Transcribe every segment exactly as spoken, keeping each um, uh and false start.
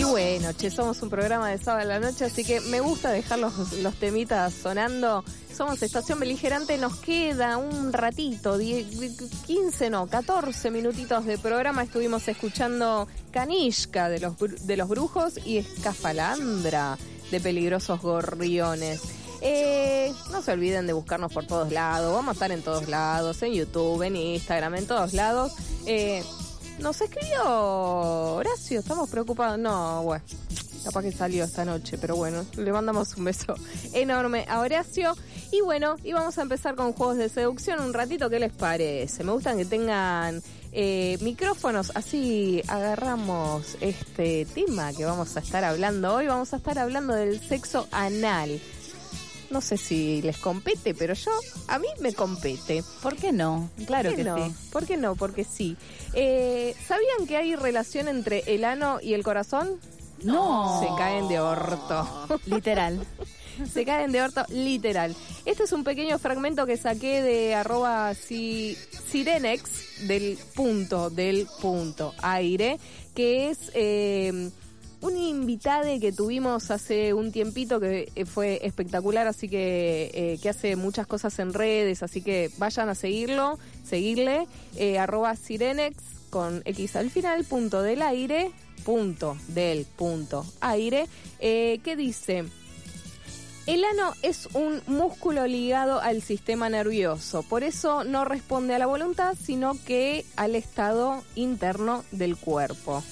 bueno, che, somos un programa de sábado a la noche, así que me gusta dejar los, los temitas sonando. Somos Estación Beligerante, nos queda un ratito, diez, quince no, catorce minutitos de programa. Estuvimos escuchando Canishka de los, de los Brujos y Escafalandra de Peligrosos Gorriones. Eh, no se olviden de buscarnos por todos lados, vamos a estar en todos lados, en YouTube, en Instagram, en todos lados. Eh, nos escribió Horacio, estamos preocupados, no, bueno, capaz que salió esta noche, pero bueno, le mandamos un beso enorme a Horacio. Y bueno, y vamos a empezar con juegos de seducción un ratito, ¿qué les parece? Me gustan que tengan eh, micrófonos, así agarramos este tema que vamos a estar hablando hoy. Vamos a estar hablando del sexo anal. No sé si les compete, pero yo, a mí me compete. ¿Por qué no? Claro que no? sí. ¿Por qué no? Porque sí. Eh, ¿Sabían que hay relación entre el ano y el corazón? No. Se caen de orto. Literal. Se caen de orto, literal. Este es un pequeño fragmento que saqué de arroba si, sirenex del punto, del punto aire, que es eh, un invitado que tuvimos hace un tiempito que fue espectacular, así que eh, que hace muchas cosas en redes, así que vayan a seguirlo, seguirle, eh, arroba sirenex con X al final, punto del aire, punto del punto aire, eh, que dice: el ano es un músculo ligado al sistema nervioso, por eso no responde a la voluntad, sino que al estado interno del cuerpo.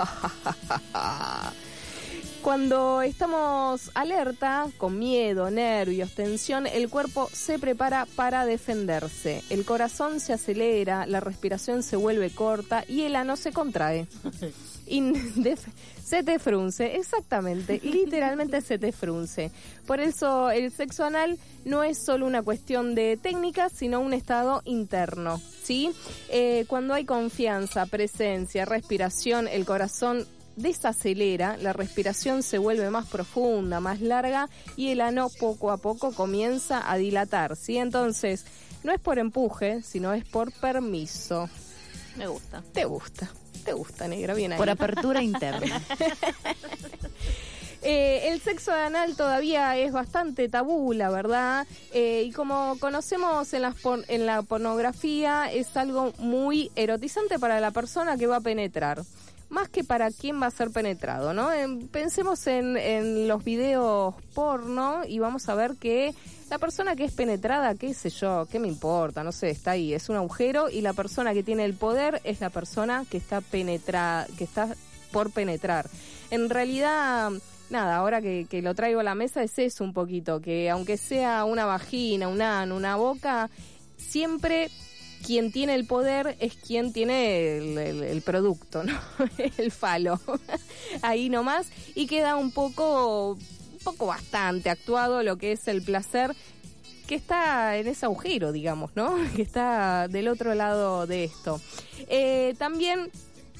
Cuando estamos alerta, con miedo, nervios, tensión, el cuerpo se prepara para defenderse. El corazón se acelera, la respiración se vuelve corta y el ano se contrae. Indef- se te frunce, exactamente, literalmente se te frunce. Por eso el sexo anal no es solo una cuestión de técnica, sino un estado interno, ¿sí? Eh, cuando hay confianza, presencia, respiración, el corazón desacelera, la respiración se vuelve más profunda, más larga y el ano poco a poco comienza a dilatar, ¿sí? Entonces, no es por empuje, sino es por permiso. Me gusta. ¿Te gusta? ¿Te gusta, negra? Bien ahí. Por apertura interna. Eh, el sexo anal todavía es bastante tabú, la verdad, eh, y como conocemos en, las por- en la pornografía, es algo muy erotizante para la persona que va a penetrar, más que para quién va a ser penetrado, ¿no? Eh, pensemos en, en los videos porno y vamos a ver que la persona que es penetrada, qué sé yo, qué me importa, no sé, está ahí, es un agujero, y la persona que tiene el poder es la persona que está penetrada, que está por penetrar. En realidad, nada, ahora que, que lo traigo a la mesa es eso un poquito, que aunque sea una vagina, un ano, una boca, siempre quien tiene el poder es quien tiene el, el, el producto, ¿no? El falo. Ahí nomás, y queda un poco... un poco bastante actuado lo que es el placer que está en ese agujero, digamos, ¿no? Que está del otro lado de esto. Eh, también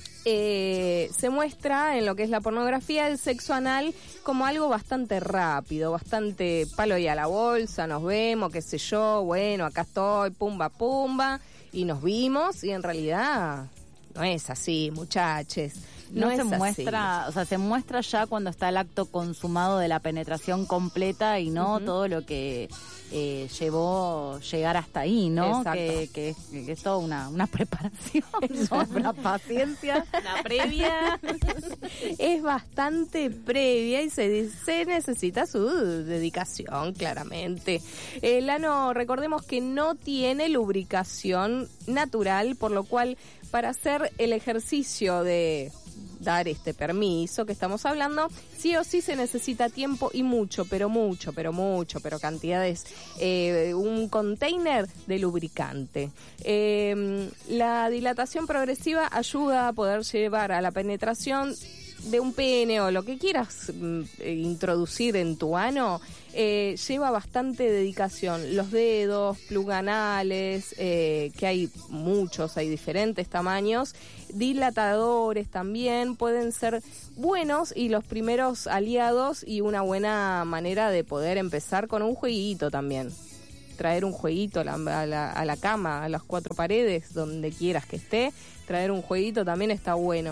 eh, se muestra en lo que es la pornografía el sexo anal como algo bastante rápido, bastante palo y a la bolsa, nos vemos, qué sé yo, bueno, acá estoy, pumba, pumba, y nos vimos, y en realidad no es así, muchachos. No, No se es muestra, así. o sea, se muestra ya cuando está el acto consumado de la penetración completa y no uh-huh. todo lo que eh, llevó llegar hasta ahí, ¿no? Que, que, es, que es toda una, una preparación, ¿no? Una paciencia, una previa. Es bastante previa y se, se necesita su dedicación, claramente. El ano, recordemos que no tiene lubricación natural, por lo cual para hacer el ejercicio de dar este permiso que estamos hablando, sí o sí se necesita tiempo y mucho, pero mucho, pero mucho, pero cantidades, eh, un container de lubricante. Eh, la dilatación progresiva ayuda a poder llevar a la penetración de un pene o lo que quieras eh, introducir en tu ano, eh, lleva bastante dedicación. Los dedos, plug anales, eh, que hay muchos, hay diferentes tamaños, dilatadores también pueden ser buenos y los primeros aliados y una buena manera de poder empezar con un jueguito también. Traer un jueguito a la, a, la, a la cama, a las cuatro paredes, donde quieras que esté, traer un jueguito también está bueno.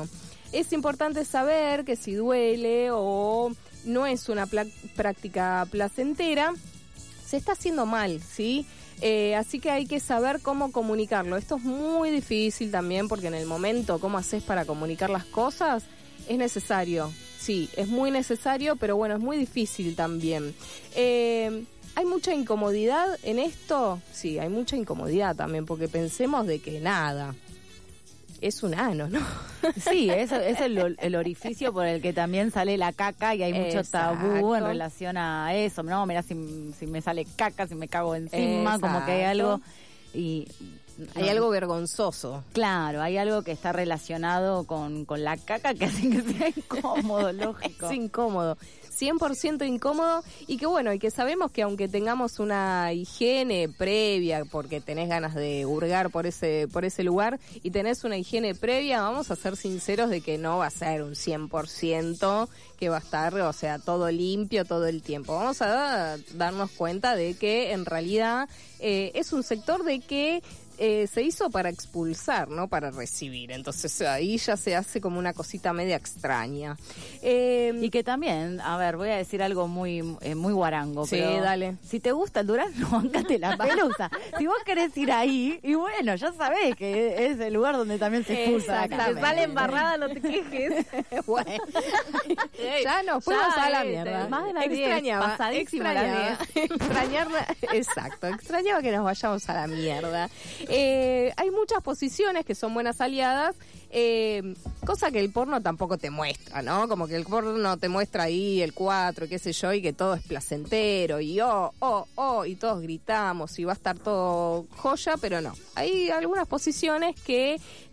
es importante saber que si duele o no es una pla- práctica placentera, se está haciendo mal, ¿sí? Eh, así que hay que saber cómo comunicarlo. Esto es muy difícil también porque en el momento, ¿cómo haces para comunicar las cosas? Es necesario, sí, es muy necesario, pero bueno, es muy difícil también. Eh, ¿Hay mucha incomodidad en esto? Sí, hay mucha incomodidad también, porque pensemos de que nada, es un ano, ¿no? Sí, es, es el, el orificio por el que también sale la caca y hay mucho Exacto. tabú en relación a eso. No, mira, si, si me sale caca, si me cago encima, Exacto. como que hay algo... y Hay no. algo vergonzoso. Claro, hay algo que está relacionado con, con la caca que hace que sea incómodo, lógico. Es incómodo. cien por ciento incómodo y que bueno, y que sabemos que aunque tengamos una higiene previa, porque tenés ganas de hurgar por ese por ese lugar y tenés una higiene previa, vamos a ser sinceros de que no va a ser un cien por ciento que va a estar, o sea, todo limpio todo el tiempo. Vamos a darnos cuenta de que en realidad eh, es un sector de que Eh, se hizo para expulsar, no para recibir. Entonces ahí ya se hace como una cosita media extraña. Eh, y que también, a ver, voy a decir algo muy eh, muy guarango. Sí, pero dale. Si te gusta el durazno, bancate la pelusa. Si vos querés ir ahí, y bueno, ya sabés que es el lugar donde también se expulsa. Exactamente. Te sale embarrada, no te quejes. Bueno. Ya nos fuimos ya, a la mierda. Más de la extrañaba, pasadísima extrañaba, extrañarla, exacto, extrañaba que nos vayamos a la mierda. Eh, hay muchas posiciones que son buenas aliadas, eh, cosa que el porno tampoco te muestra, ¿no? Como que el porno te muestra ahí el cuatro, qué sé yo, y que todo es placentero, y oh, oh, oh, y todos gritamos, y va a estar todo joya, pero no. Hay algunas posiciones que,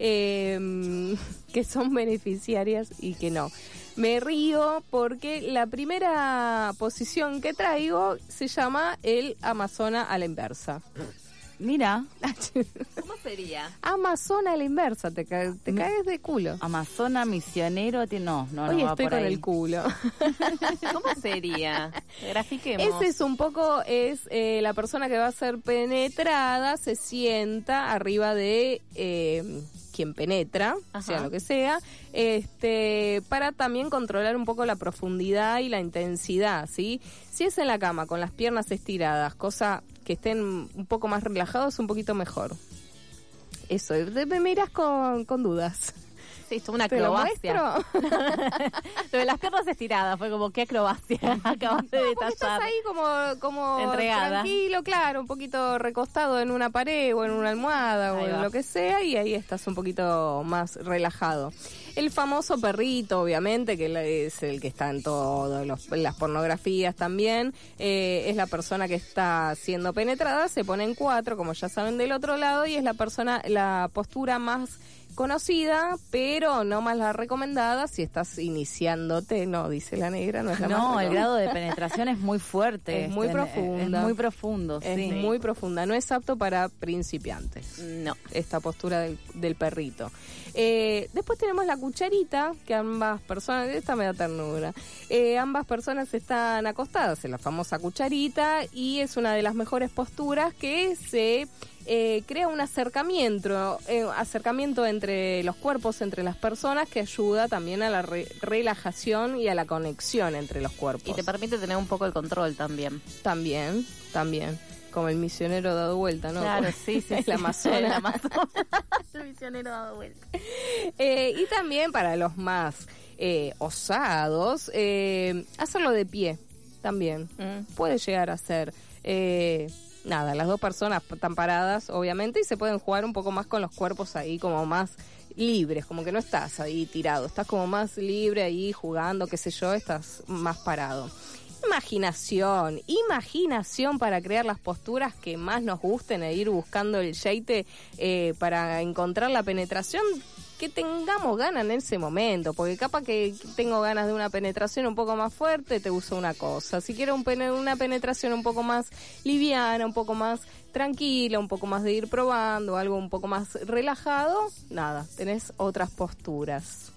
eh, que son beneficiarias y que no. Me río porque la primera posición que traigo se llama el Amazona a la inversa. Mira. ¿Cómo sería? Amazona a la inversa, te, ca te mm. caes de culo. Amazona, misionero, no, no, Hoy no va estoy por con ahí. el culo. ¿Cómo sería? Grafiquemos. Ese es un poco, es eh, la persona que va a ser penetrada, se sienta arriba de eh, quien penetra, Ajá. sea lo que sea, este, para también controlar un poco la profundidad y la intensidad, ¿sí? Si es en la cama, con las piernas estiradas, cosa que estén un poco más relajados, un poquito mejor. Eso, me miras con, con dudas. Sí, esto es una acrobacia. Lo de las piernas estiradas fue como, qué acrobacia acabaste de detallar. Estás ahí como, como entregada, tranquilo, claro, un poquito recostado en una pared o en una almohada ahí o en va. lo que sea, y ahí estás un poquito más relajado. El famoso perrito, obviamente, que es el que está en todas las pornografías también, eh, es la persona que está siendo penetrada, se pone en cuatro, como ya saben, del otro lado, y es la persona, la postura más conocida, pero no más la recomendada si estás iniciándote, no, dice la negra, no es la No, más el grado de penetración es muy fuerte. Es muy este, profunda. Es muy profundo, es sí. muy profunda, no es apto para principiantes. No. Esta postura del, del perrito. Eh, después tenemos la cucharita, que ambas personas, esta me da ternura, eh, ambas personas están acostadas en la famosa cucharita y es una de las mejores posturas que se eh, crea un acercamiento, eh, acercamiento entre los cuerpos, entre las personas, que ayuda también a la re- relajación y a la conexión entre los cuerpos. Y te permite tener un poco el control también. También, también. Como el misionero dado vuelta, ¿no? Claro, sí, sí. El Amazonas. El Amazonas. El misionero dado vuelta. Eh, y también para los más eh, osados, eh, hacerlo de pie también. Mm. Puede llegar a ser... Eh, nada, las dos personas están paradas, obviamente, y se pueden jugar un poco más con los cuerpos ahí, como más libres, como que no estás ahí tirado, estás como más libre ahí jugando, qué sé yo, estás más parado. Imaginación, imaginación para crear las posturas que más nos gusten e ir buscando el yeite eh, para encontrar la penetración que tengamos ganas en ese momento, porque capaz que tengo ganas de una penetración un poco más fuerte, te uso una cosa. Si quiero un pene- una penetración un poco más liviana, un poco más tranquila, un poco más de ir probando, algo un poco más relajado, nada, tenés otras posturas.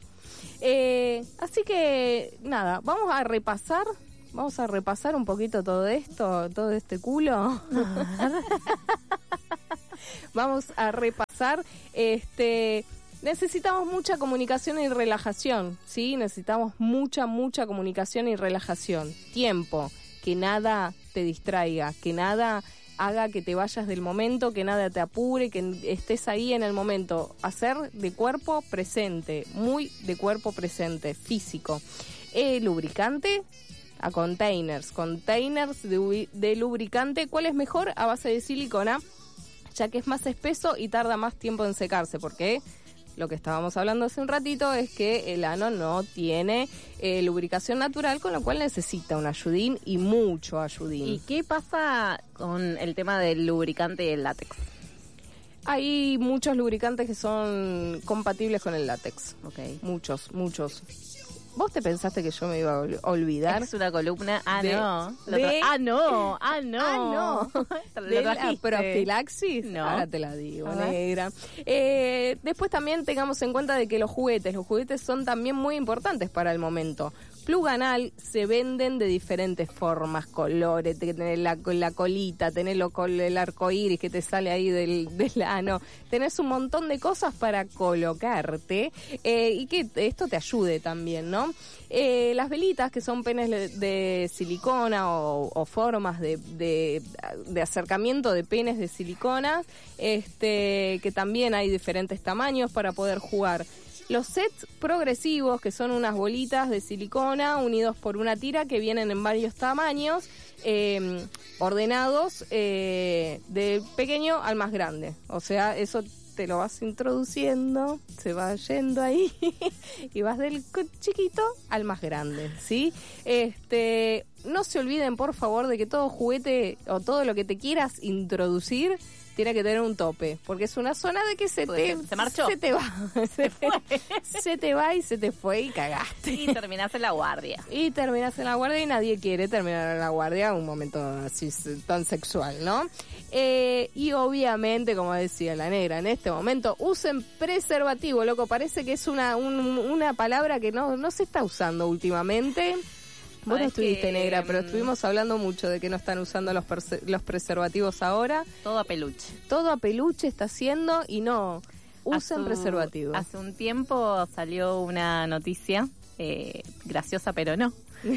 Eh, así que, nada, vamos a repasar Vamos a repasar un poquito todo esto, todo este culo. Vamos a repasar este necesitamos mucha comunicación y relajación, ¿sí? Necesitamos mucha, mucha comunicación y relajación. Tiempo, que nada te distraiga, que nada haga que te vayas del momento, que nada te apure, que estés ahí en el momento. Hacer de cuerpo presente, muy de cuerpo presente, físico. Eh, lubricante, a containers. Containers de, de lubricante. ¿Cuál es mejor? A base de silicona, ya que es más espeso y tarda más tiempo en secarse, porque lo que estábamos hablando hace un ratito es que el ano no tiene eh, lubricación natural, con lo cual necesita un ayudín y mucho ayudín. ¿Y qué pasa con el tema del lubricante y el látex? Hay muchos lubricantes que son compatibles con el látex. Okay. Muchos, muchos. ¿Vos te pensaste que yo me iba a ol- olvidar? Es una columna. Ah, de, no. De, tra- ah, no. Ah, no. Ah, no. ¿De la profilaxis? No. Ahora te la digo, negra. Eh, después también tengamos en cuenta de que los juguetes, los juguetes son también muy importantes para el momento. Plug anal se venden de diferentes formas, colores, tenés la, la colita, tenés lo, el arco iris que te sale ahí del, del ano, tenés un montón de cosas para colocarte eh, y que esto te ayude también, ¿no? Eh, las velitas, que son penes de, de silicona o, o formas de, de, de acercamiento de penes de silicona, este, que también hay diferentes tamaños para poder jugar. Los sets progresivos, que son unas bolitas de silicona unidos por una tira que vienen en varios tamaños, eh, ordenados eh, de pequeño al más grande. O sea, eso te lo vas introduciendo, se va yendo ahí y vas del chiquito al más grande, ¿sí? Este, no se olviden, por favor, de que todo juguete o todo lo que te quieras introducir tiene que tener un tope, porque es una zona de que se te se marchó, se te va, se, fue. se te va y se te fue y cagaste. Y terminás en la guardia. Y terminás en la guardia y nadie quiere terminar en la guardia un momento así tan sexual, ¿no? Eh, y obviamente, como decía la negra, en este momento usen preservativo, loco, parece que es una un, una palabra que no, no se está usando últimamente. Vos no estuviste, que, negra, pero estuvimos hablando mucho de que no están usando los, perse- los preservativos ahora. Todo a peluche. Todo a peluche está haciendo y no usen hace, preservativos. Hace un tiempo salió una noticia, eh, graciosa pero no,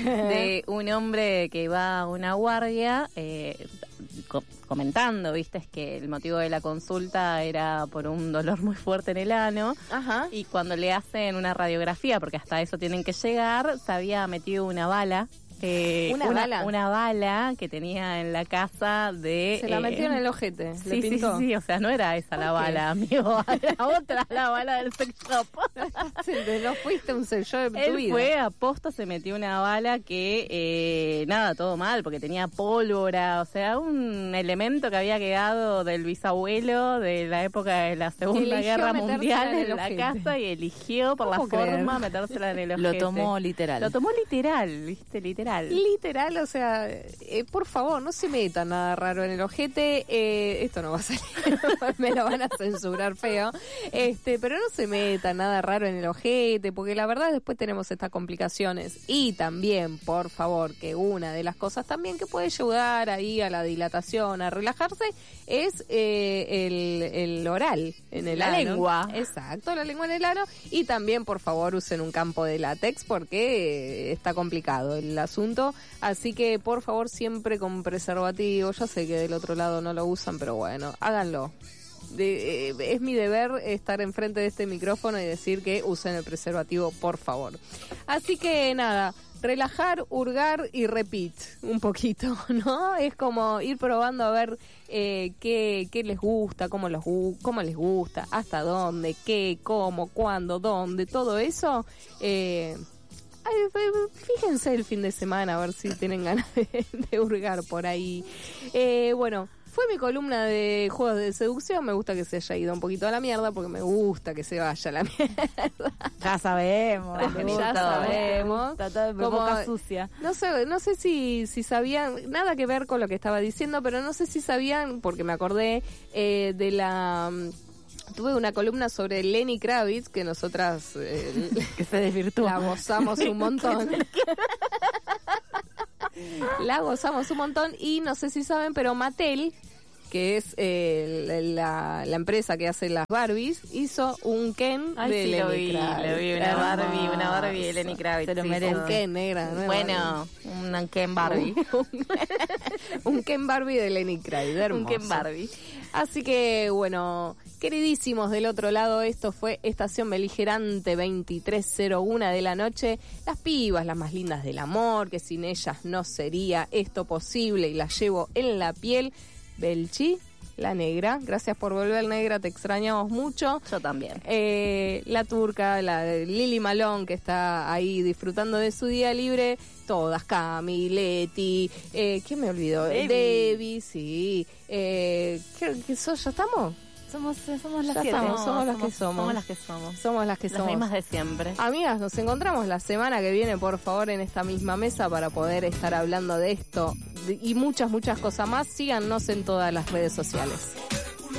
de un hombre que va a una guardia eh, co- comentando, viste, es que el motivo de la consulta era por un dolor muy fuerte en el ano. Ajá. Y cuando le hacen una radiografía, porque hasta eso tienen que llegar, se había metido una bala. Eh, ¿Una, una bala? Una bala que tenía en la casa de... Se la eh, metió en el ojete. Sí, ¿Le pintó? sí, sí, o sea, no era esa la bala, amigo, era otra la bala del sex shop. No fuiste un sex shop en Él tu vida. fue a posta, se metió una bala que, eh, nada, todo mal, porque tenía pólvora, o sea, un elemento que había quedado del bisabuelo de la época de la Segunda Guerra Mundial en, en la casa y eligió por la forma metérsela en el ojete. Lo tomó literal. Lo tomó literal, viste, literal. Literal, o sea, eh, por favor, no se metan nada raro en el ojete. Eh, esto no va a salir, me lo van a censurar feo. Este, pero no se metan nada raro en el ojete, porque la verdad después tenemos estas complicaciones. Y también, por favor, que una de las cosas también que puede ayudar ahí a la dilatación, a relajarse, es eh, el, el oral en el la ano. lengua. Exacto, la lengua en el ano. Y también, por favor, usen un campo de látex porque está complicado el asunto. Así que, por favor, siempre con preservativo. Yo sé que del otro lado no lo usan, pero bueno, háganlo. De, eh, es mi deber estar enfrente de este micrófono y decir que usen el preservativo, por favor. Así que nada, relajar, hurgar y repeat un poquito, ¿no? Es como ir probando a ver eh, qué, qué les gusta, cómo, los, cómo les gusta, hasta dónde, qué, cómo, cuándo, dónde, todo eso. Eh, Ay, fíjense el fin de semana a ver si tienen ganas de, de hurgar por ahí. Eh, bueno, fue mi columna de juegos de seducción. Me gusta que se haya ido un poquito a la mierda porque me gusta que se vaya a la mierda. Ya sabemos. Ya sabemos. Está todo de boca sucia. No sé, no sé si, si sabían, nada que ver con lo que estaba diciendo, pero no sé si sabían, porque me acordé eh, de la... Tuve una columna sobre Lenny Kravitz que nosotras eh, que se desvirtuó. La gozamos un montón. La gozamos un montón y no sé si saben, pero Mattel que es eh, la, la empresa que hace las Barbies, hizo un Ken Ay, de sí, Lenny lo vi, Kravitz. lo vi, una Barbie, una Barbie de Lenny Kravitz. Se lo sí, merece. Un Ken negra, ¿no? Bueno, un Ken Barbie. Un Ken Barbie de Lenny Kravitz, hermoso. Un Ken Barbie. Así que, bueno, queridísimos del otro lado, esto fue Estación Beligerante, veintitrés cero uno de la noche. Las pibas, las más lindas del amor, que sin ellas no sería esto posible y las llevo en la piel. Belchi, la negra, gracias por volver, negra, te extrañamos mucho. Yo también. Eh, la turca, la de Lili Malón, que está ahí disfrutando de su día libre. Todas, Cami, Leti, eh, ¿quién me olvidó? Debbie, Debbie sí. Eh, ¿qué, qué sos? ¿Ya estamos? Somos, somos las Ya que estamos, somos. somos las que somos. Somos las que somos. Somos las que Las somos. mismas de siempre. Amigas, nos encontramos la semana que viene, por favor, en esta misma mesa para poder estar hablando de esto y muchas, muchas cosas más. Síganos en todas las redes sociales.